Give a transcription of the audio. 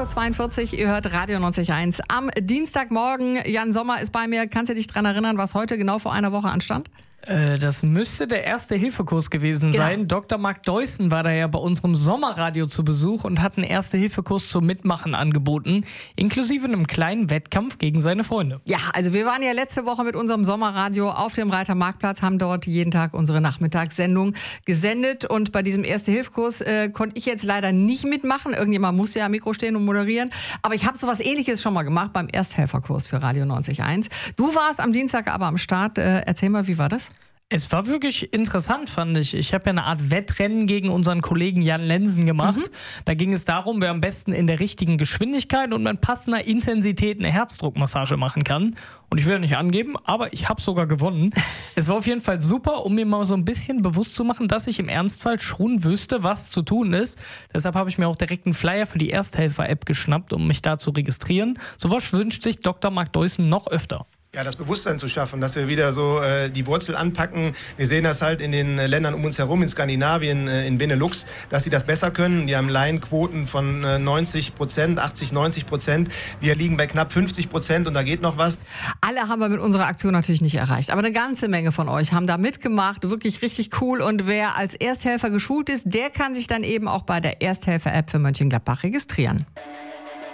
8.42 Uhr, ihr hört Radio 90.1 am Dienstagmorgen. Jan Sommer ist bei mir. Kannst du dich daran erinnern, was heute genau vor einer Woche anstand? Das müsste der Erste-Hilfe-Kurs gewesen sein. Genau. Dr. Marc Deussen war da ja bei unserem Sommerradio zu Besuch und hat einen Erste-Hilfe-Kurs zum Mitmachen angeboten, inklusive einem kleinen Wettkampf gegen seine Freunde. Ja, also wir waren ja letzte Woche mit unserem Sommerradio auf dem Reiter-Markt-Platz, haben dort jeden Tag unsere Nachmittagssendung gesendet und bei diesem Erste-Hilfe-Kurs konnte ich jetzt leider nicht mitmachen. Irgendjemand musste ja am Mikro stehen und moderieren, aber ich habe sowas Ähnliches schon mal gemacht beim Ersthelferkurs für Radio 90.1. Du warst am Dienstag aber am Start. Erzähl mal, wie war das? Es war wirklich interessant, fand ich. Ich habe ja eine Art Wettrennen gegen unseren Kollegen Jan Lensen gemacht. Da ging es darum, wer am besten in der richtigen Geschwindigkeit und mit passender Intensität eine Herzdruckmassage machen kann. Und ich will nicht angeben, aber ich habe sogar gewonnen. Es war auf jeden Fall super, um mir mal so ein bisschen bewusst zu machen, dass ich im Ernstfall schon wüsste, was zu tun ist. Deshalb habe ich mir auch direkt einen Flyer für die Ersthelfer-App geschnappt, um mich da zu registrieren. Sowas wünscht sich Dr. Marc Deussen noch öfter. Ja, das Bewusstsein zu schaffen, dass wir wieder so die Wurzel anpacken. Wir sehen das halt in den Ländern um uns herum, in Skandinavien, in Benelux, dass sie das besser können. Die haben Laienquoten von 90%, 80-90%. Wir liegen bei knapp 50% und da geht noch was. Alle haben wir mit unserer Aktion natürlich nicht erreicht, aber eine ganze Menge von euch haben da mitgemacht, wirklich richtig cool. Und wer als Ersthelfer geschult ist, der kann sich dann eben auch bei der Ersthelfer-App für Mönchengladbach registrieren.